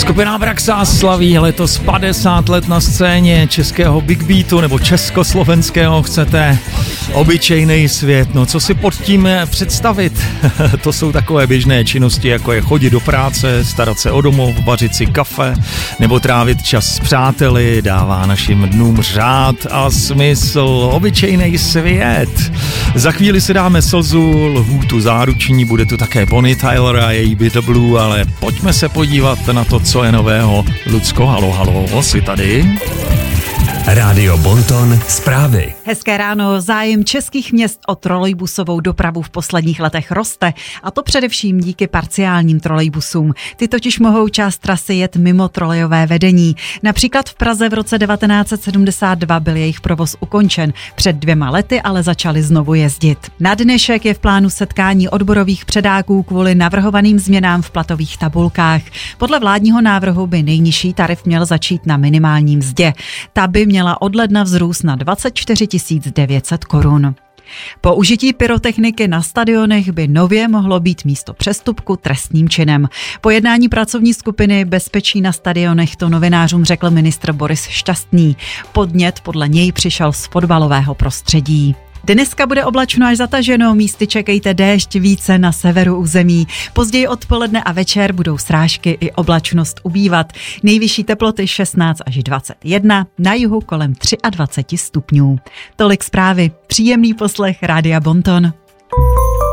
Skupina Abraxas slaví letos 50 let na scéně českého Big Beatu, nebo československého, chcete, obyčejný svět. No co si pod tím představit? To jsou takové běžné činnosti, jako je chodit do práce, starat se o domov, vařit si kafe, nebo trávit čas s přáteli, dává našim dnům řád a smysl. Obyčejný svět. Za chvíli si dáme slzu, lhůtu záruční, bude tu také Bonnie Tyler a její Bitter Blue, ale pojďme se podívat na to, co je nového. Lucko, halo, jsi tady? Rádio Bonton zprávy. Hezké ráno. Zájem českých měst o trolejbusovou dopravu v posledních letech roste, a to především díky parciálním trolejbusům. Ty totiž mohou část trasy jet mimo trolejové vedení. Například v Praze v roce 1972 byl jejich provoz ukončen. Před 2 lety ale začali znovu jezdit. Na dnešek je v plánu setkání odborových předáků kvůli navrhovaným změnám v platových tabulkách. Podle vládního návrhu by nejnižší tarif měl začít na minimální mzdě. Ta by měla od ledna vzrůst na 24 900 korun. Po užití pyrotechniky na stadionech by nově mohlo být místo přestupku trestným činem. Po jednání pracovní skupiny Bezpečí na stadionech to novinářům řekl ministr Boris Šťastný. Podnět podle něj přišel z fotbalového prostředí. Dneska bude oblačno až zataženo, místy čekejte déšť, více na severu území. Později odpoledne a večer budou srážky i oblačnost ubývat. Nejvyšší teploty 16 až 21, na jihu kolem 23 stupňů. Tolik zprávy. Příjemný poslech Rádia Bonton.